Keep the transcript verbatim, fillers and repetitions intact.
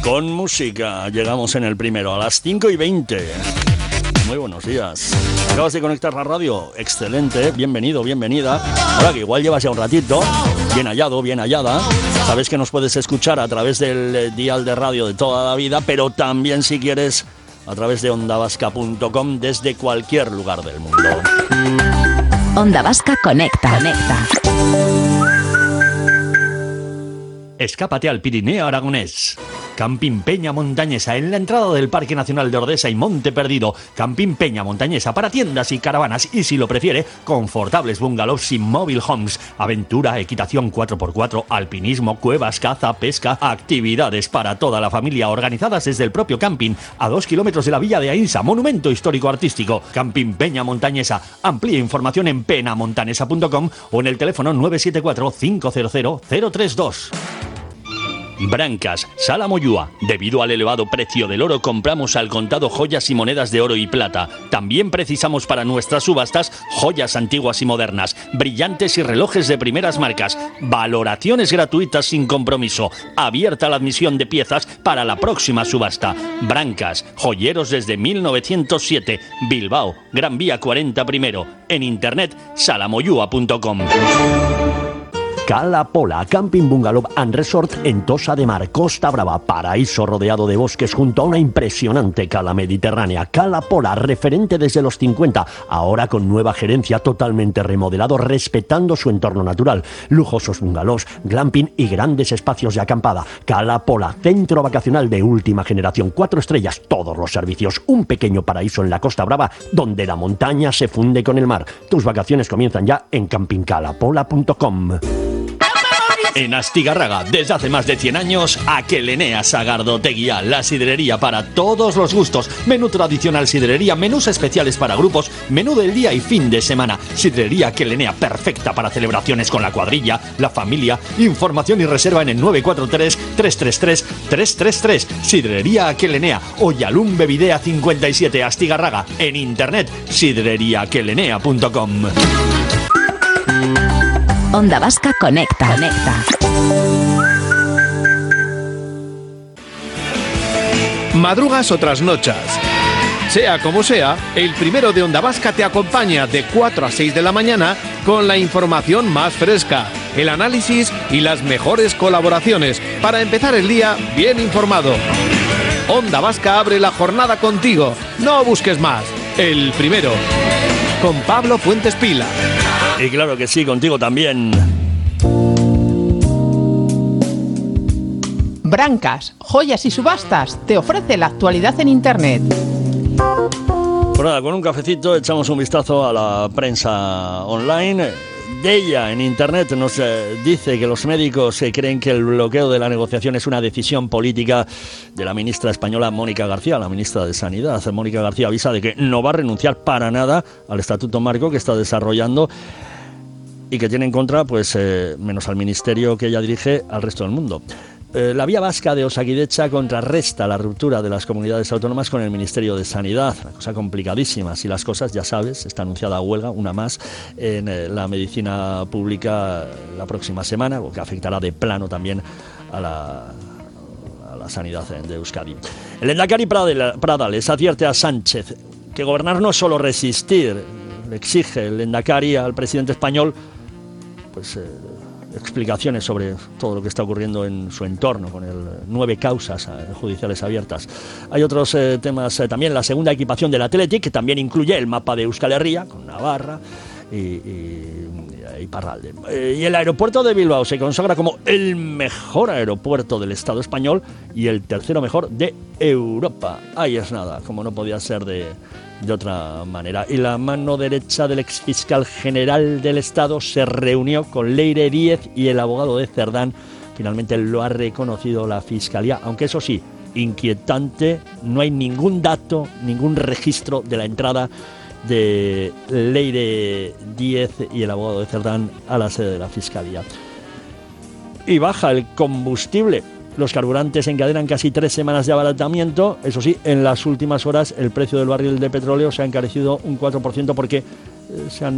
con música. Llegamos en el primero a las cinco y veinte. Muy buenos días. Acabas de conectar la radio. Excelente. Bienvenido, bienvenida. Ahora que igual llevas ya un ratito. Bien hallado, bien hallada. Sabes que nos puedes escuchar a través del dial de radio de toda la vida, pero también si quieres a través de onda vasca punto com desde cualquier lugar del mundo. Onda Vasca conecta. Conecta. Escápate al Pirineo aragonés. Camping Peña Montañesa, en la entrada del Parque Nacional de Ordesa y Monte Perdido. Camping Peña Montañesa para tiendas y caravanas y, si lo prefiere, confortables bungalows y mobile homes. Aventura, equitación cuatro por cuatro, alpinismo, cuevas, caza, pesca, actividades para toda la familia organizadas desde el propio camping, a dos kilómetros de la villa de Ainsa, monumento histórico-artístico. Camping Peña Montañesa. Amplía información en penamontanesa punto com o en el teléfono nueve siete cuatro, cinco cero cero, cero tres dos. Brancas, Sala Moyúa. Debido al elevado precio del oro, compramos al contado joyas y monedas de oro y plata. También precisamos para nuestras subastas joyas antiguas y modernas, brillantes y relojes de primeras marcas. Valoraciones gratuitas sin compromiso. Abierta la admisión de piezas para la próxima subasta. Brancas, joyeros desde mil novecientos siete. Bilbao, Gran Vía cuarenta primero. En internet, sala moyúa punto com. Cala Pola, Camping Bungalow and Resort en Tossa de Mar, Costa Brava, paraíso rodeado de bosques junto a una impresionante cala mediterránea. Cala Pola, referente desde los cincuenta, ahora con nueva gerencia, totalmente remodelado, respetando su entorno natural. Lujosos bungalows, glamping y grandes espacios de acampada. Cala Pola, centro vacacional de última generación, cuatro estrellas, todos los servicios. Un pequeño paraíso en la Costa Brava, donde la montaña se funde con el mar. Tus vacaciones comienzan ya en camping cala pola punto com. En Astigarraga, desde hace más de cien años, Aquelenea Sagardoteguía, la sidrería para todos los gustos. Menú tradicional sidrería, menús especiales para grupos, menú del día y fin de semana. Sidrería Aquelenea, perfecta para celebraciones con la cuadrilla, la familia. Información y reserva en el nueve cuatro tres, tres tres tres, tres tres tres. Sidrería Aquelenea, Oyalum Bevidea cincuenta y siete, Astigarraga. En internet, sidrería aquelenea punto com. Onda Vasca conecta. Conecta. Madrugas o trasnochas. Sea como sea, el primero de Onda Vasca te acompaña de cuatro a seis de la mañana con la información más fresca, el análisis y las mejores colaboraciones para empezar el día bien informado. Onda Vasca abre la jornada contigo. No busques más. El primero. Con Pablo Fuentes Pila. Y claro que sí, contigo también. Brancas, joyas y subastas te ofrece la actualidad en internet. Pues nada, con un cafecito echamos un vistazo a la prensa online. De ella en internet nos eh, dice que los médicos eh, creen que el bloqueo de la negociación es una decisión política de la ministra española Mónica García, la ministra de Sanidad. Mónica García avisa de que no va a renunciar para nada al estatuto marco que está desarrollando y que tiene en contra, pues, eh, menos al ministerio que ella dirige, al resto del mundo. Eh, la vía vasca de Osakidecha contrarresta la ruptura de las comunidades autónomas con el Ministerio de Sanidad. Una cosa complicadísima. Si las cosas, ya sabes, está anunciada huelga, una más, en eh, la medicina pública la próxima semana, lo que afectará de plano también a la, a la sanidad de Euskadi. El lehendakari Pradales advierte a Sánchez que gobernar no es solo resistir. Le exige el lehendakari al presidente español pues eh, explicaciones sobre todo lo que está ocurriendo en su entorno, con el nueve causas eh, judiciales abiertas. Hay otros eh, temas eh, también, la segunda equipación del Athletic, que también incluye el mapa de Euskal Herria, con Navarra y, y, y Parralde. Eh, y el aeropuerto de Bilbao se consagra como el mejor aeropuerto del Estado español y el tercero mejor de Europa. Ahí es nada, como no podía ser de... de otra manera. Y la mano derecha del exfiscal general del Estado se reunió con Leire Díez y el abogado de Cerdán. Finalmente lo ha reconocido la Fiscalía, aunque eso sí, inquietante, no hay ningún dato, ningún registro de la entrada de Leire Díez y el abogado de Cerdán a la sede de la Fiscalía. Y baja el combustible. Los carburantes encadenan casi tres semanas de abaratamiento. Eso sí, en las últimas horas el precio del barril de petróleo se ha encarecido un cuatro por ciento porque se han